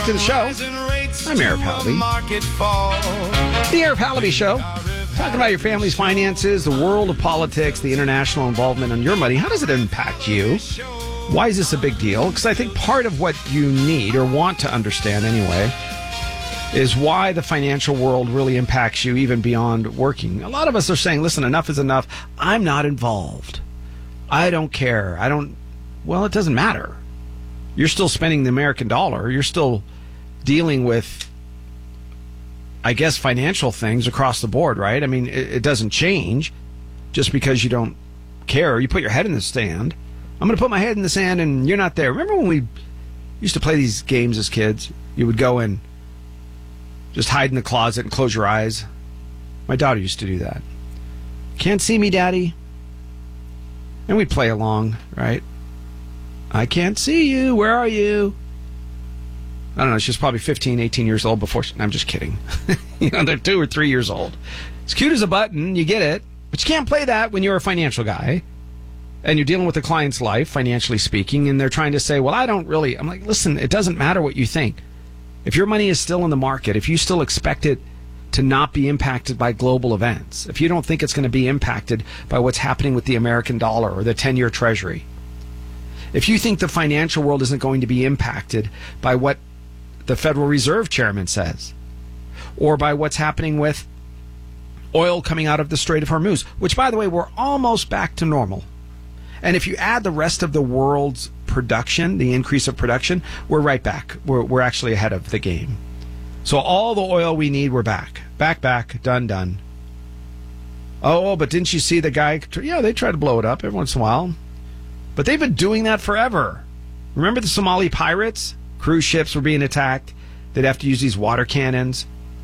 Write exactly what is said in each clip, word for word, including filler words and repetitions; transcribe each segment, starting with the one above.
to the show. I'm Eric Halaby. The Eric Halaby Show. Talking about your family's finances, the world of politics, the international involvement in your money. How does it impact you? Why is this a big deal? Because I think part of what you need or want to understand anyway is why the financial world really impacts you even beyond working. A lot of us are saying, listen, enough is enough. I'm not involved. I don't care. I don't. Well, it doesn't matter. You're still spending the American dollar. You're still dealing with, I guess, financial things across the board, right? I mean, it, it doesn't change just because you don't care. You put your head in the sand. I'm going to put my head in the sand and you're not there. Remember when we used to play these games as kids? You would go and just hide in the closet and close your eyes. My daughter used to do that. Can't see me, Daddy. And we'd play along, right? I can't see you. Where are you? I don't know. She was probably fifteen, eighteen years old before she... I'm just kidding. You know, they're two or three years old. It's cute as a button. You get it. But you can't play that when you're a financial guy and you're dealing with a client's life, financially speaking, and they're trying to say, well, I don't really... I'm like, listen, it doesn't matter what you think. If your money is still in the market, if you still expect it to not be impacted by global events, if you don't think it's going to be impacted by what's happening with the American dollar or the ten-year treasury, if you think the financial world isn't going to be impacted by what the Federal Reserve Chairman says, or by what's happening with oil coming out of the Strait of Hormuz, which, by the way, we're almost back to normal. And if you add the rest of the world's production, the increase of production, we're right back. We're, we're actually ahead of the game. So all the oil we need, we're back. Back, back, done, done. Oh, but didn't you see the guy? Yeah, they try to blow it up every once in a while. But they've been doing that forever. Remember the Somali pirates? Cruise ships were being attacked. They'd have to use these water cannons.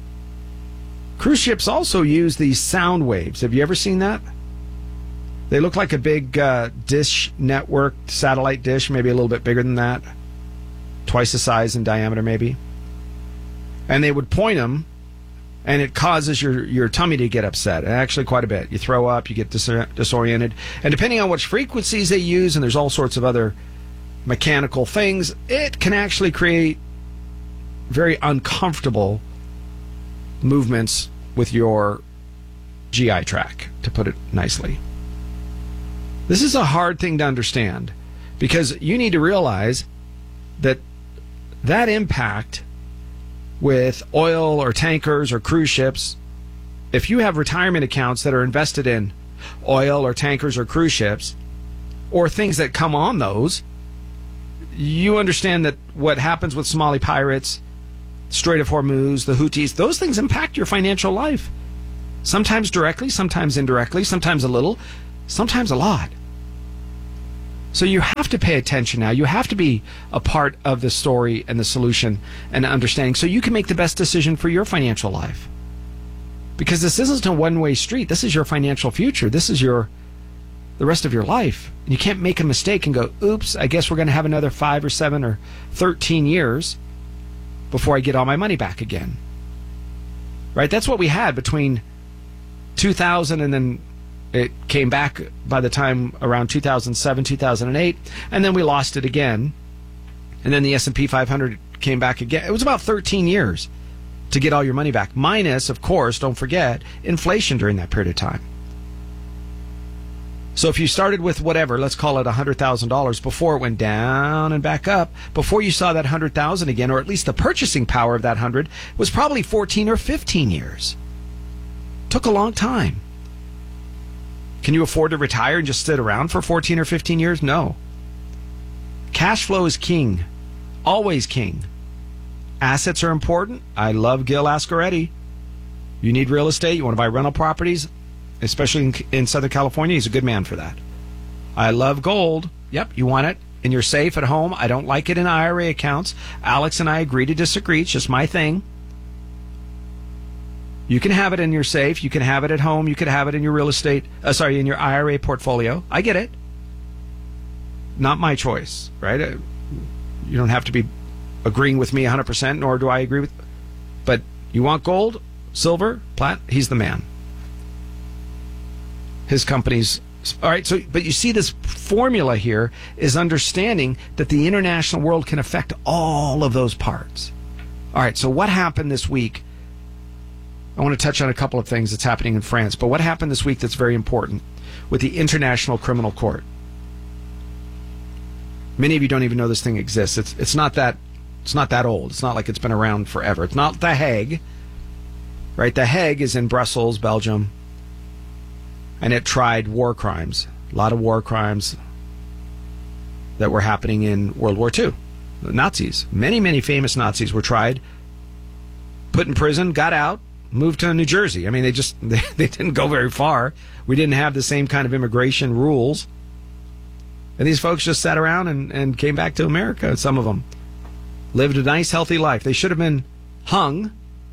Cruise ships also use these sound waves. Have you ever seen that? They look like a big uh, dish network, satellite dish, maybe a little bit bigger than that. Twice the size in diameter, maybe. And they would point them, and it causes your, your tummy to get upset. Actually, quite a bit. You throw up, you get dis- disoriented. And depending on which frequencies they use, and there's all sorts of other mechanical things, it can actually create very uncomfortable movements with your G I tract, to put it nicely. This is a hard thing to understand because you need to realize that that impact with oil or tankers or cruise ships, if you have retirement accounts that are invested in oil or tankers or cruise ships or things that come on those, you understand that what happens with Somali pirates, Strait of Hormuz, the Houthis, those things impact your financial life. Sometimes directly, sometimes indirectly, sometimes a little, sometimes a lot. So you have to pay attention now. You have to be a part of the story and the solution and understanding so you can make the best decision for your financial life. Because this isn't a one-way street. This is your financial future. This is your the rest of your life. And you can't make a mistake and go, oops, I guess we're going to have another five or seven or thirteen years before I get all my money back again. Right? That's what we had between two thousand and then it came back by the time around two thousand seven, two thousand eight, and then we lost it again. And then the S and P five hundred came back again. It was about thirteen years to get all your money back. Minus, of course, don't forget, inflation during that period of time. So if you started with whatever, let's call it one hundred thousand dollars before it went down and back up, before you saw that one hundred thousand dollars again, or at least the purchasing power of that one hundred, was probably fourteen or fifteen years. Took a long time. Can you afford to retire and just sit around for fourteen or fifteen years? No. Cash flow is king. Always king. Assets are important. I love Gil Ascaretti. You need real estate. You want to buy rental properties, especially in, in Southern California. He's a good man for that. I love gold. Yep, you want it in your safe at home. I don't like it in I R A accounts. Alex and I agree to disagree. It's just my thing. You can have it in your safe. You can have it at home. You can have it in your real estate. Uh, sorry, in your I R A portfolio. I get it. Not my choice, right? Uh, you don't have to be agreeing with me one hundred percent, nor do I agree with. But you want gold, silver, plat? He's the man. His company's. All right, so, but you see this formula here is understanding that the international world can affect all of those parts. All right, so what happened this week? I want to touch on a couple of things that's happening in France, but what happened this week that's very important with the International Criminal Court? Many of you don't even know this thing exists. It's it's not that it's not that old. It's not like it's been around forever. It's not The Hague, right? The Hague is in Brussels, Belgium, and it tried war crimes, a lot of war crimes that were happening in World War Two. The Nazis, many, many famous Nazis were tried, put in prison, got out, moved to New Jersey. I mean, they just they, they didn't go very far. We didn't have the same kind of immigration rules. And these folks just sat around and, and came back to America, some of them. Lived a nice, healthy life. They should have been hung,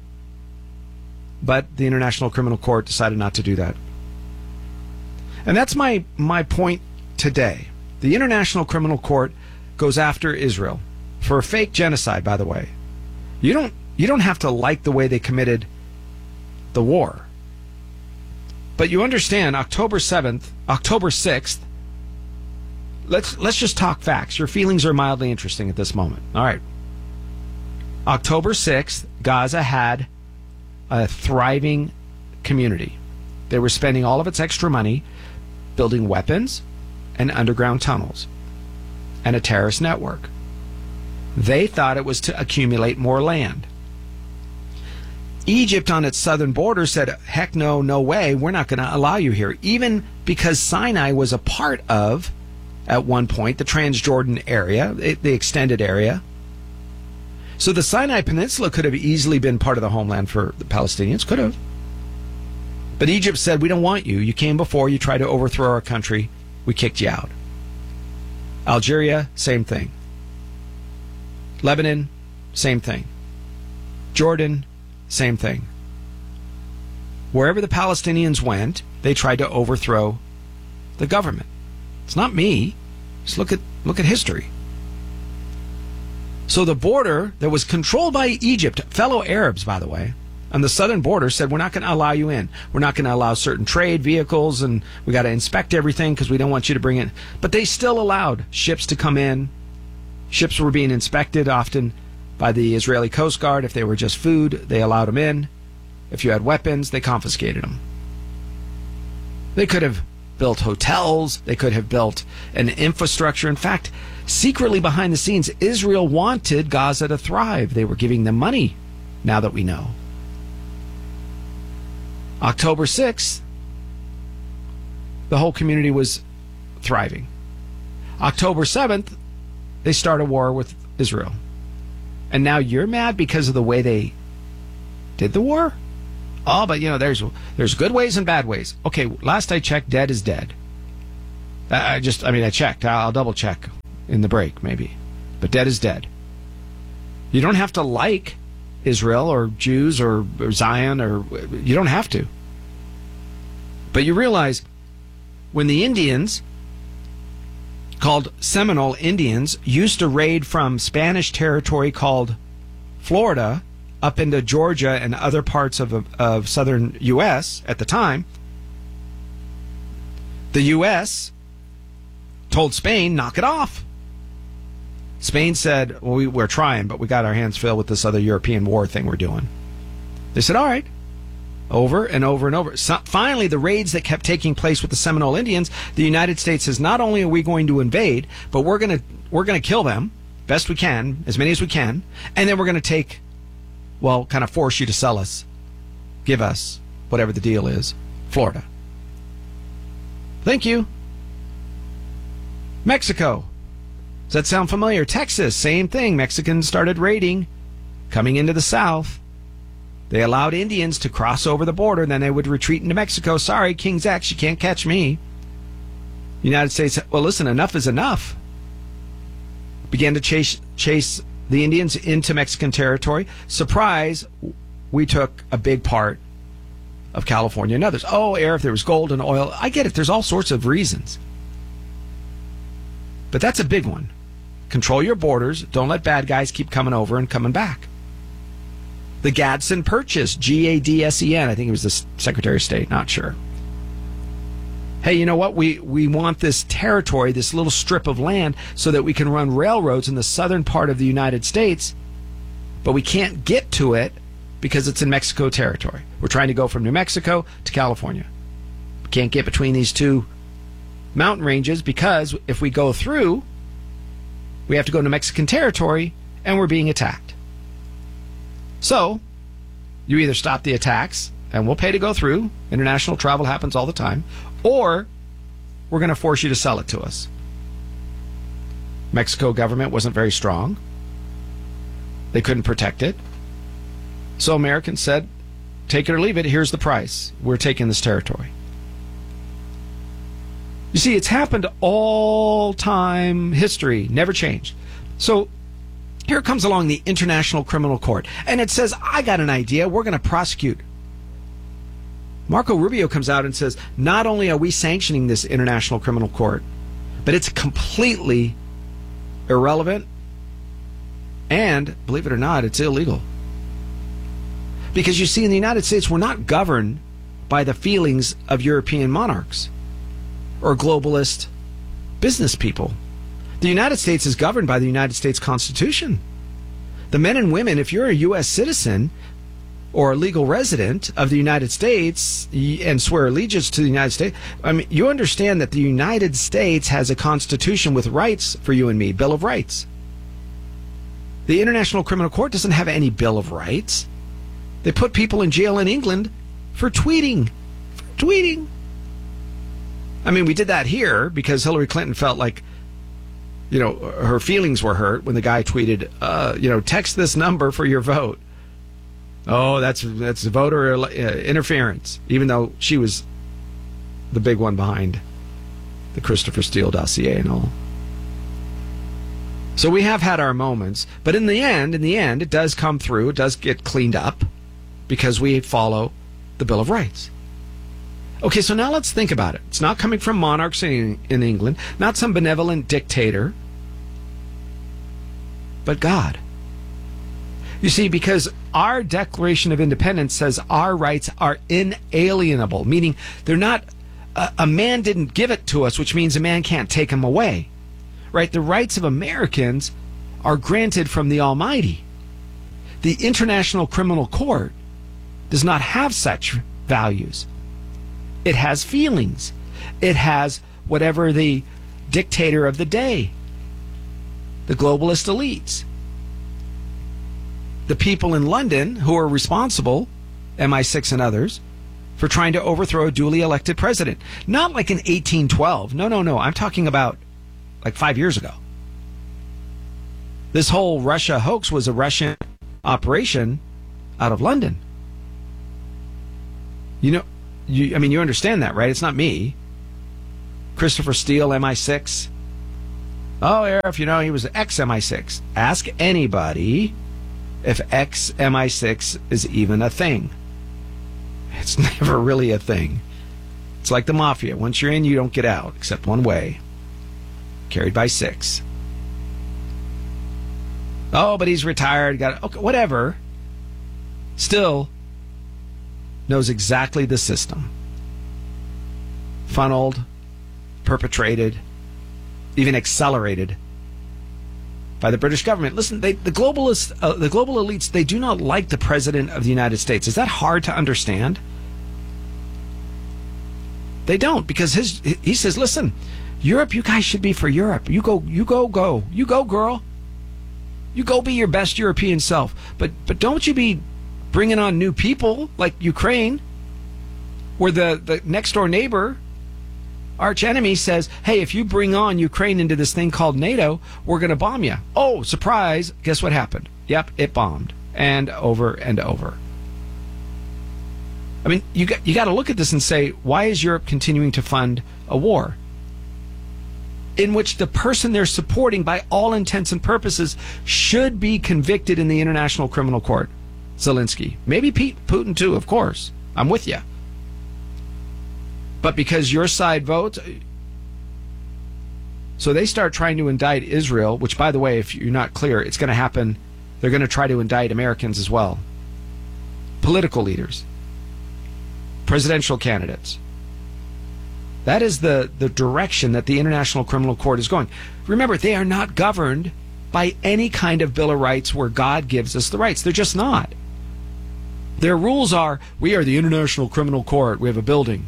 but the International Criminal Court decided not to do that. And that's my, my point today. The International Criminal Court goes after Israel for a fake genocide, by the way. You don't, you don't have to like the way they committed the war. But you understand, October seventh, October sixth, Let's let's just talk facts. Your feelings are mildly interesting at this moment. All right. October sixth, Gaza had a thriving community. They were spending all of its extra money building weapons and underground tunnels and a terrorist network. They thought it was to accumulate more land. Egypt on its southern border said, heck no, no way, we're not going to allow you here. Even because Sinai was a part of, at one point, the Transjordan area, the extended area. So the Sinai Peninsula could have easily been part of the homeland for the Palestinians, could have. But Egypt said, we don't want you. You came before, you tried to overthrow our country, we kicked you out. Algeria, same thing. Lebanon, same thing. Jordan, same thing. Wherever the Palestinians went, they tried to overthrow the government. It's not me. Just look at look at history. So the border that was controlled by Egypt, fellow Arabs, by the way, on the southern border said, we're not going to allow you in. We're not going to allow certain trade vehicles, and we got to inspect everything because we don't want you to bring in. But they still allowed ships to come in. Ships were being inspected often by the Israeli Coast Guard. If they were just food, they allowed them in. If you had weapons, they confiscated them. They could have built hotels. They could have built an infrastructure. In fact, secretly behind the scenes, Israel wanted Gaza to thrive. They were giving them money, now that we know. October sixth, the whole community was thriving. October seventh, they start a war with Israel. And now you're mad because of the way they did the war? Oh, but, you know, there's there's good ways and bad ways. Okay, last I checked, dead is dead. I just, I mean, I checked. I'll double check in the break, maybe. But dead is dead. You don't have to like Israel or Jews or, or Zion, or you don't have to. But you realize when the Indians, called Seminole Indians, used to raid from Spanish territory called Florida up into Georgia and other parts of, of southern U S at the time, the U S told Spain, knock it off. Spain said, well, we, we're trying, but we got our hands filled with this other European war thing we're doing. They said, all right. Over and over and over. So finally, the raids that kept taking place with the Seminole Indians, the United States says, not only are we going to invade, but we're going to we're going to kill them best we can, as many as we can, and then we're going to take, well, kind of force you to sell us, give us, whatever the deal is, Florida. Thank you. Mexico. Does that sound familiar? Texas, same thing. Mexicans started raiding, coming into the south. They allowed Indians to cross over the border, then they would retreat into Mexico. Sorry, King's X, you can't catch me. United States, well, listen, enough is enough. Began to chase chase the Indians into Mexican territory. Surprise, we took a big part of California and others. Oh, air, if there was gold and oil. I get it. There's all sorts of reasons. But that's a big one. Control your borders. Don't let bad guys keep coming over and coming back. The Gadsden Purchase, G A D S E N. I think it was the Secretary of State. Not sure. Hey, you know what? We, we want this territory, this little strip of land, so that we can run railroads in the southern part of the United States but we can't get to it because it's in Mexico territory. We're trying to go from New Mexico to California. We can't get between these two mountain ranges because if we go through, we have to go into Mexican territory and we're being attacked. So, you either stop the attacks and we'll pay to go through. International travel happens all the time. Or we're going to force you to sell it to us. Mexico government wasn't very strong. They couldn't protect it. So Americans said, take it or leave it. Here's the price. We're taking this territory. You see, it's happened all time history. Never changed. So here comes along the International Criminal Court. And it says, I got an idea. We're going to prosecute. Marco Rubio comes out and says, not only are we sanctioning this International Criminal Court, but it's completely irrelevant, and, believe it or not, it's illegal. Because you see, in the United States, we're not governed by the feelings of European monarchs or globalist business people. The United States is governed by the United States Constitution. The men and women, if you're a U S citizen or a legal resident of the United States and swear allegiance to the United States, I mean, you understand that the United States has a constitution with rights for you and me, Bill of Rights. The International Criminal Court doesn't have any Bill of Rights. They put people in jail in England for tweeting. For tweeting. I mean, we did that here because Hillary Clinton felt like, you know, her feelings were hurt when the guy tweeted, uh, you know, text this number for your vote. Oh, that's that's voter uh, interference, even though she was the big one behind the Christopher Steele dossier and all. So we have had our moments, but in the end, in the end, it does come through. It does get cleaned up because we follow the Bill of Rights. Okay, so now let's think about it. It's not coming from monarchs in, in England, not some benevolent dictator, but God. You see, because our Declaration of Independence says our rights are inalienable, meaning they're not, a, a man didn't give it to us, which means a man can't take them away. Right? The rights of Americans are granted from the Almighty. The International Criminal Court does not have such values. It has feelings. It has whatever the dictator of the day, the globalist elites, the people in London who are responsible, M I six and others, for trying to overthrow a duly elected president. Not like in eighteen twelve. No, no, no. I'm talking about like five years ago. This whole Russia hoax was a Russian operation out of London. You know, you, I mean, you understand that, right? It's not me. Christopher Steele, M I six. Oh, Arif, you know, he was ex-M I six. Ask anybody if ex-M I six is even a thing. It's never really a thing. It's like the mafia. Once you're in, you don't get out, except one way. Carried by six. Oh, but he's retired. Got okay, whatever. Still knows exactly the system. Funneled, perpetrated, even accelerated by the British government. Listen, they, the globalists, uh, the global elites, they do not like the President of the United States. Is that hard to understand? They don't, because his he says, listen, Europe, you guys should be for Europe. You go, you go, go. You go, girl. You go be your best European self. But but don't you be bringing on new people like Ukraine, where the, the next door neighbor, arch enemy, says, hey, if you bring on Ukraine into this thing called NATO, we're going to bomb you. Oh, surprise. Guess what happened? Yep, it bombed. And over and over. I mean, you got, you got to look at this and say, why is Europe continuing to fund a war in which the person they're supporting, by all intents and purposes, should be convicted in the International Criminal Court? Zelensky. Maybe Pete, Putin too, of course. I'm with you. But because your side votes, so they start trying to indict Israel, which, by the way, if you're not clear, it's going to happen. They're going to try to indict Americans as well. Political leaders. Presidential candidates. That is the, the direction that the International Criminal Court is going. Remember, they are not governed by any kind of Bill of Rights where God gives us the rights. They're just not. Their rules are, we are the International Criminal Court. We have a building.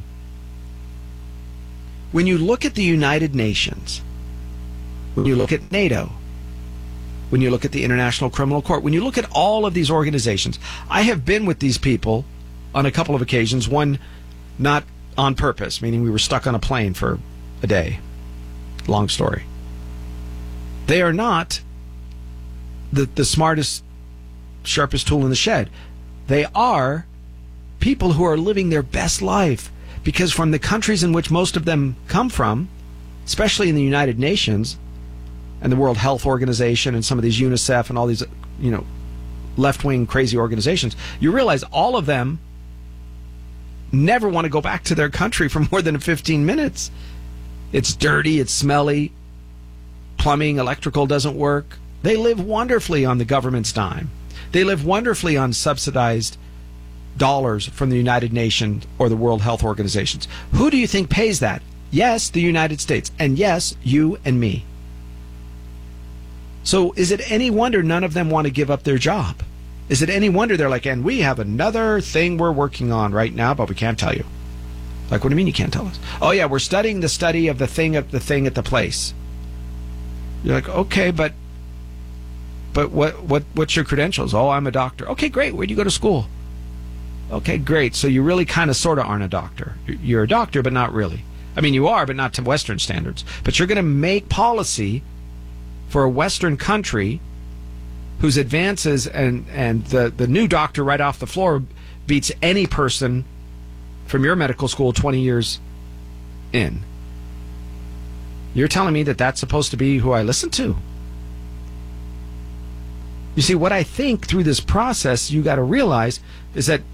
When you look at the United Nations, when you look at NATO, when you look at the International Criminal Court, when you look at all of these organizations, I have been with these people on a couple of occasions, one not on purpose, meaning we were stuck on a plane for a day. Long story. They are not the, the smartest, sharpest tool in the shed. They are people who are living their best life, because from the countries in which most of them come from, especially in the United Nations and the World Health Organization and some of these UNICEF and all these, you know, left-wing crazy organizations, you realize all of them never want to go back to their country for more than fifteen minutes. It's dirty, it's smelly, plumbing, electrical doesn't work. They live wonderfully on the government's dime. They live wonderfully on subsidized dollars from the United Nations or the World Health Organizations. Who do you think pays that? Yes, the United States. And yes, you and me. So is it any wonder none of them want to give up their job? Is it any wonder they're like, and we have another thing we're working on right now, but we can't tell you? Like, what do you mean you can't tell us? Oh, yeah, we're studying the study of the thing of the thing at the place. You're like, okay, but but what what what's your credentials? Oh, I'm a doctor. Okay, great. Where'd you go to school? Okay, great. So you really kind of sort of aren't a doctor. You're a doctor, but not really. I mean, you are, but not to Western standards. But you're going to make policy for a Western country whose advances and, and the, the new doctor right off the floor beats any person from your medical school twenty years in. You're telling me that that's supposed to be who I listen to? You see, what I think through this process you got to realize is that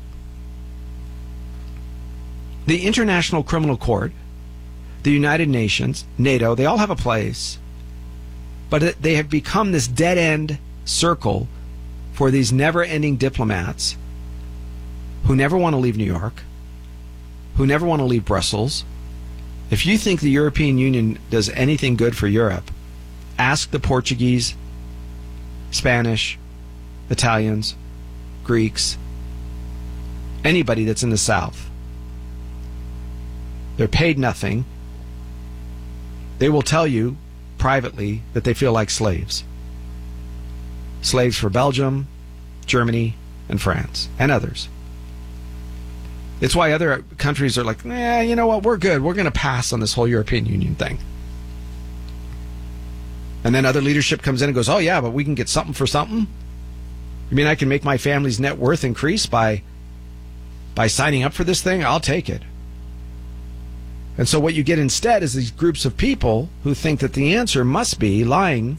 the International Criminal Court, the United Nations, NATO, they all have a place, but they have become this dead-end circle for these never-ending diplomats who never want to leave New York, who never want to leave Brussels. If you think the European Union does anything good for Europe, ask the Portuguese, Spanish, Italians, Greeks, anybody that's in the South. They're paid nothing. They will tell you privately that they feel like slaves. Slaves for Belgium, Germany, and France, and others. It's why other countries are like, eh, you know what, we're good. We're going to pass on this whole European Union thing. And then other leadership comes in and goes, oh, yeah, but we can get something for something? You mean I can make my family's net worth increase by by signing up for this thing? I'll take it. And so what you get instead is these groups of people who think that the answer must be lying